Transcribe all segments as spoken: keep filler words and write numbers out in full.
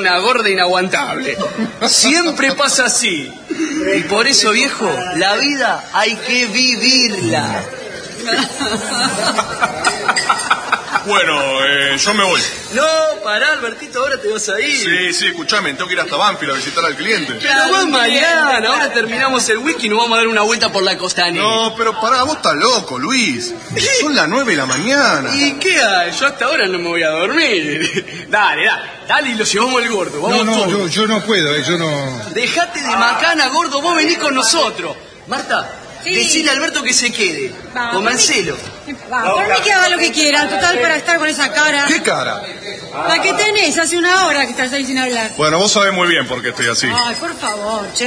una gorda inaguantable. Siempre pasa así. Y por eso, viejo, la vida hay que vivirla. Bueno, eh, yo me voy. No, pará, Albertito, ahora te vas a ir. Sí, sí, escuchame, tengo que ir hasta Banfield a visitar al cliente. Pero vas mañana, ahora terminamos el wiki y nos vamos a dar una vuelta por la costanera. No, pero pará, vos estás loco, Luis. Son las nueve de la mañana. ¿Y qué hay? Yo hasta ahora no me voy a dormir. Dale, dale, dale y lo llevamos al gordo. Vamos no, no, todos. yo, yo no puedo, eh, yo no... Dejate de macana, gordo, vos venís con nosotros. Marta, sí. Decile a Alberto que se quede. Va, Convencelo. Va, por mí que haga lo que quiera, total, para estar con esa cara. ¿Qué cara? La que tenés, hace una hora que estás ahí sin hablar. Bueno, vos sabés muy bien por qué estoy así. Ay, por favor, che.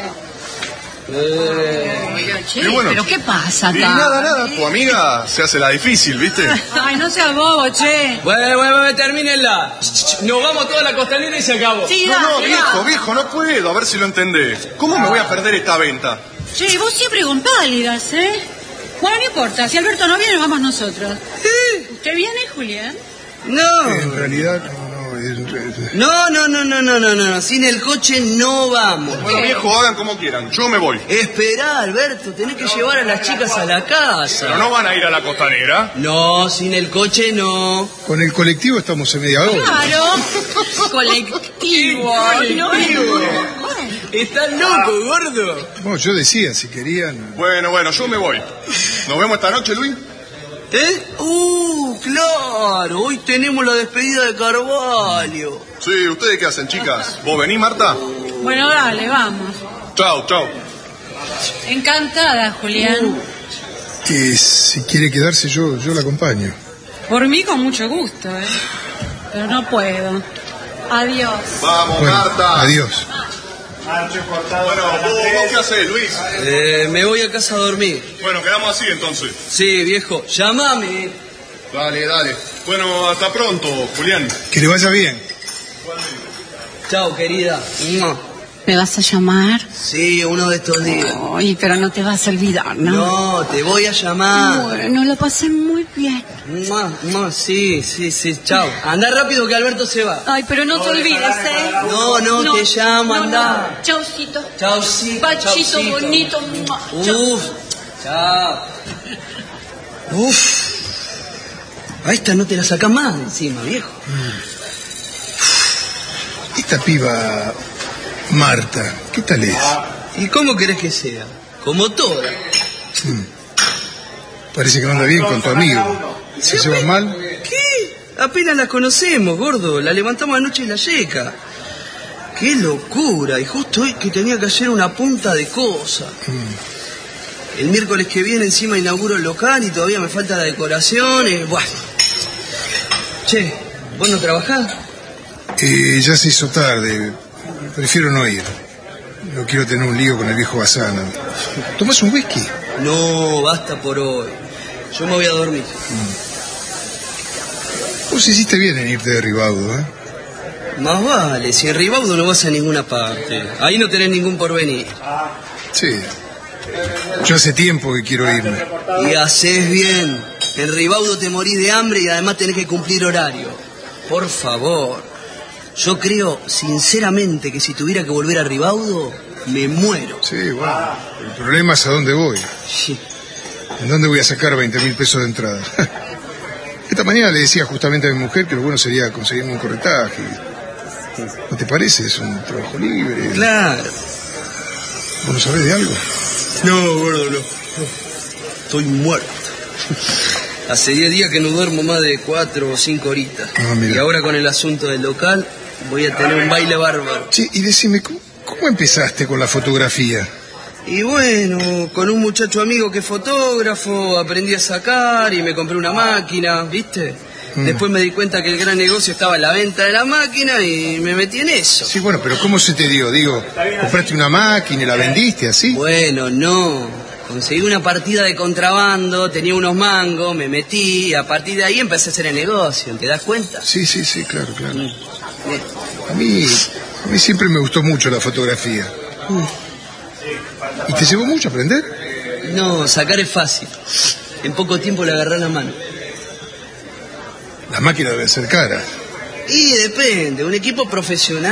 Eh... Oiga, che, Y bueno, ¿pero qué pasa acá? Y nada, nada, tu amiga se hace la difícil, ¿viste? Ay, no seas bobo, che. Bueno, bueno, bueno, termínenla. Nos vamos toda la costanera y se acabó. Sí, No, no, dale, viejo, va. viejo, no puedo, a ver si lo entendés. ¿Cómo me voy a perder esta venta? Che, vos siempre con pálidas, ¿eh? Bueno, no importa, si Alberto no viene, vamos nosotros. ¿Usted viene, Julián? No. En realidad, no, no, es- No, no, no, no, no, no, no. Sin el coche no vamos. Bueno, viejo, hagan como quieran, yo me voy. Esperá, Alberto, tenés que llevar a las chicas a la casa. Pero no van a ir a la costanera. No, sin el coche no. con el colectivo estamos en media hora. Claro. Colectivo. ¿no? ¿Estás loco, gordo? Bueno, yo decía, si querían... Bueno, bueno, yo me voy. ¿Nos vemos esta noche, Luis? ¿Eh? Uh, claro, hoy tenemos la despedida de Carvalho. Sí, ¿ustedes qué hacen, chicas? ¿Vos venís, Marta? Bueno, dale, vamos. Chau, chau. Encantada, Julián. Que si quiere quedarse yo, yo la acompaño. Por mí con mucho gusto, ¿eh? Pero no puedo. Adiós. Vamos, Bueno, Marta. adiós. Bueno, ¿vos, vos qué hacés, Luis? Eh, me voy a casa a dormir. Bueno, quedamos así entonces. Sí, viejo, llamame. Dale, dale. Bueno, hasta pronto, Julián. Que le vaya bien. Chao, querida. Mua. ¿Me vas a llamar? Sí, uno de estos días. Ay, pero no te vas a olvidar, ¿no? No, te voy a llamar. Bueno, lo pasé muy bien. Mua, mua, sí, sí, sí, chao. Anda rápido que Alberto se va. Ay, pero no te olvides, ¿eh? No, no, te llamo, anda. Chaucito. Chaucito, Bachito chaucito. bonito. Mua. Uf, chao. Uf. A esta no te la sacás más de encima, viejo. Esta piba, Marta, ¿qué tal es? ¿Y cómo querés que sea? Como toda. Parece que no anda bien con tu amigo. ¿Se lleva mal? ¿Qué? Apenas la conocemos, gordo. La levantamos anoche en la yeca. ¡Qué locura! Y justo hoy que tenía que hacer una punta de cosas. Mm. El miércoles que viene encima inauguro el local y todavía me falta la decoración. Y... Bueno. Che, ¿vos no trabajás? Eh, ya se hizo tarde. Prefiero no ir. No quiero tener un lío con el viejo Bazán. ¿Tomás un whisky? No, basta por hoy. Yo me voy a dormir. Vos hiciste bien en irte de Ribaudo, ¿eh? Más vale, si en Ribaudo no vas a ninguna parte. Ahí no tenés ningún porvenir. Sí. Yo hace tiempo que quiero irme. Y haces bien. En Ribaudo te morís de hambre y además tenés que cumplir horario. Por favor. Yo creo, sinceramente, que si tuviera que volver a Ribaudo, me muero. Sí, bueno. El problema es a dónde voy. Sí. ¿En dónde voy a sacar veinte mil pesos de entrada? Esta mañana le decía justamente a mi mujer que lo bueno sería conseguirme un corretaje. ¿No te parece? Es un trabajo libre. Claro. ¿Vos no sabés de algo? No, gordo, no. Estoy muerto. Hace diez días que no duermo más de cuatro o cinco horitas. Ah, mira. Y ahora con el asunto del local voy a tener un baile bárbaro. Sí, y decime, ¿cómo, cómo empezaste con la fotografía? Y bueno, con un muchacho amigo que es fotógrafo, aprendí a sacar y me compré una máquina, ¿viste? Mm. Después me di cuenta que el gran negocio estaba en la venta de la máquina y me metí en eso. Sí, bueno, pero ¿cómo se te dio? Digo, ¿compraste una máquina y la vendiste así? Bueno, no. Conseguí una partida de contrabando, tenía unos mangos, me metí y a partir de ahí empecé a hacer el negocio, ¿te das cuenta? Sí, sí, sí, claro, claro. Mm. A mí, a mí siempre me gustó mucho la fotografía. Mm. ¿Y te llevó mucho a aprender? No, sacar es fácil. En poco tiempo le agarré la mano. Las máquinas deben ser caras. Y depende, un equipo profesional